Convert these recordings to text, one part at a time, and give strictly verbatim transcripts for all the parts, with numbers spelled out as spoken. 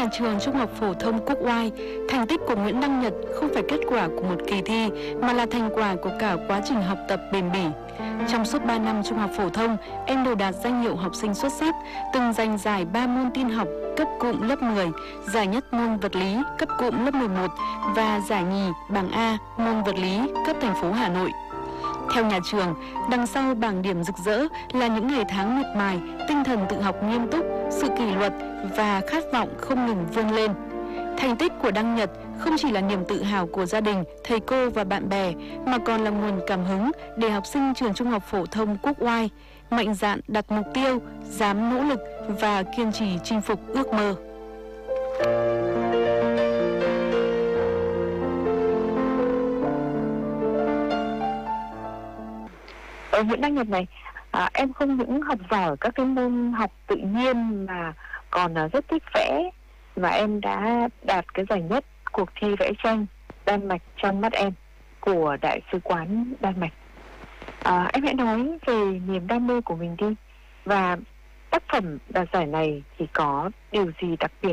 trường Trung học phổ thông Quốc Oai, thành tích của Nguyễn Đăng Nhật không phải kết quả của một kỳ thi mà là thành quả của cả quá trình học tập bền bỉ. Trong suốt ba năm trung học phổ thông, em đều đạt danh hiệu học sinh xuất sắc, từng giành giải ba môn tin học cấp cụm lớp mười, giải nhất môn vật lý cấp cụm lớp mười một và giải nhì bảng A môn vật lý cấp thành phố Hà Nội. Theo nhà trường, đằng sau bảng điểm rực rỡ là những ngày tháng miệt mài, tinh thần tự học nghiêm túc, sự kỷ luật và khát vọng không ngừng vươn lên. Thành tích của Đăng Nhật không chỉ là niềm tự hào của gia đình, thầy cô và bạn bè, mà còn là nguồn cảm hứng để học sinh trường Trung học phổ thông Quốc Oai mạnh dạn đặt mục tiêu, dám nỗ lực và kiên trì chinh phục ước mơ. Ở Nguyễn Đăng Nhật này, à, em không những học giỏi các cái môn học tự nhiên mà còn à, rất thích vẽ, và em đã đạt cái giải nhất cuộc thi vẽ tranh Đan Mạch trong mắt em của Đại sứ quán Đan Mạch. À, em hãy nói về niềm đam mê của mình đi, và tác phẩm đạt giải này thì có điều gì đặc biệt?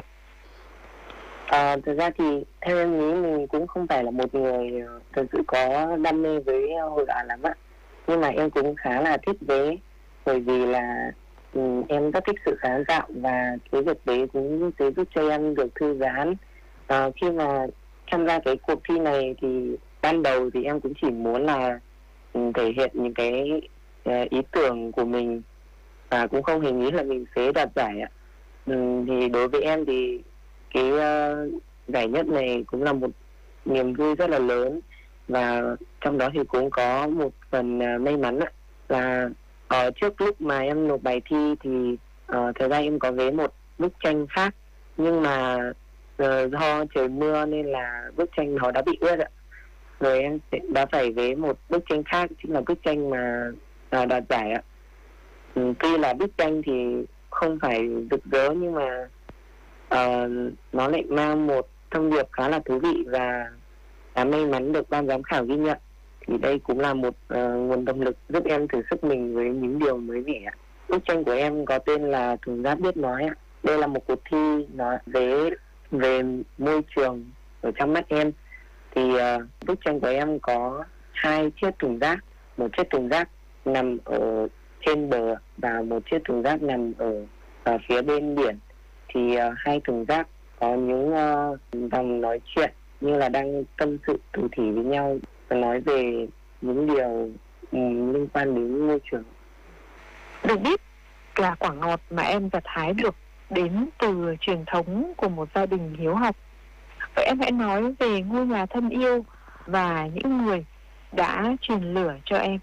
À, thực ra thì theo em nghĩ mình cũng không phải là một người thật sự có đam mê với hội họa lắm ạ, nhưng mà em cũng khá là thích vẽ, bởi vì là um, em rất thích sự sáng tạo, và cái việc đấy cũng sẽ giúp cho em được thư giãn. À, khi mà tham gia cái cuộc thi này thì ban đầu thì em cũng chỉ muốn là um, thể hiện những cái uh, ý tưởng của mình, và cũng không hề nghĩ là mình sẽ đoạt giải ạ. Um, thì đối với em thì cái uh, giải nhất này cũng là một niềm vui rất là lớn, và trong đó thì cũng có một phần uh, may mắn ạ, là ở trước lúc mà em nộp bài thi thì uh, thời gian em có vẽ một bức tranh khác, nhưng mà uh, do trời mưa nên là bức tranh nó đã bị ướt ạ, rồi em đã phải vẽ một bức tranh khác, chính là bức tranh mà uh, đoạt giải ạ. Um, tuy là bức tranh thì không phải rực rỡ, nhưng mà uh, nó lại mang một thông điệp khá là thú vị, và đã may mắn được ban giám khảo ghi nhận. Thì đây cũng là một uh, nguồn động lực giúp em thử sức mình với những điều mới mẻ. Bức tranh của em có tên là Thùng rác biết nói ạ. Đây là một cuộc thi nói về về môi trường ở trong mắt em. Thì uh, bức tranh của em có hai chiếc thùng rác, một chiếc thùng rác nằm ở trên bờ và một chiếc thùng rác nằm ở, ở phía bên biển. Thì uh, hai thùng rác có những uh, dòng nói chuyện như là đang tâm sự thủ thỉ với nhau, và nói về những điều um, liên quan đến môi trường. Được biết là quả ngọt mà em gặt hái được đến từ truyền thống của một gia đình hiếu học. Vậy em hãy nói về ngôi nhà thân yêu và những người đã truyền lửa cho em.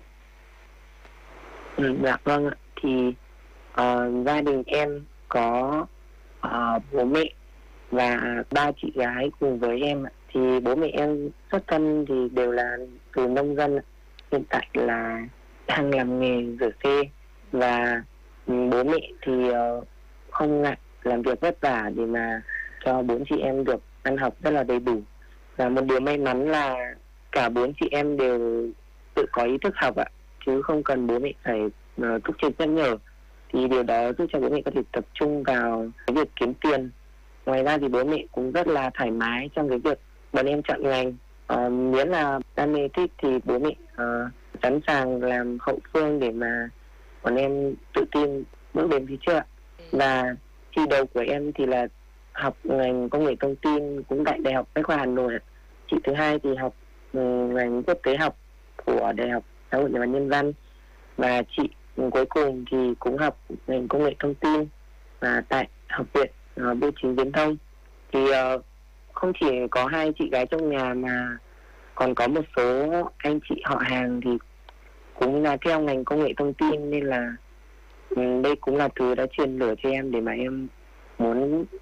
Ừ, dạ vâng ạ. Thì uh, gia đình em có uh, bố mẹ và ba chị gái cùng với em ạ. Thì bố mẹ em xuất thân thì đều là từ nông dân, hiện tại là đang làm nghề rửa xe, và bố mẹ thì uh, không ngại làm việc vất vả để mà cho bốn chị em được ăn học rất là đầy đủ. Và một điều may mắn là cả bốn chị em đều tự có ý thức học ạ, chứ không cần bố mẹ phải uh, thúc giục nhắc nhở. Thì điều đó giúp cho bố mẹ có thể tập trung vào cái việc kiếm tiền. Ngoài ra thì bố mẹ cũng rất là thoải mái trong cái việc bọn em chọn ngành. Uh, miễn là đam mê thích thì bố mẹ uh, sẵn sàng làm hậu phương để mà bọn em tự tin bước đến phía trước. Và chị đầu của em thì là học ngành công nghệ thông tin cũng tại Đại học Bách khoa Hà Nội. Chị thứ hai thì học um, ngành quốc tế học của Đại học Xã hội và Nhân văn. Và chị cuối cùng thì cũng học ngành công nghệ thông tin và tại Học viện uh, Bưu chính Viễn thông. Thì uh, không chỉ có hai chị gái trong nhà mà còn có một số anh chị họ hàng thì cũng là theo ngành công nghệ thông tin, nên là um, đây cũng là thứ đã truyền lửa cho em để mà em muốn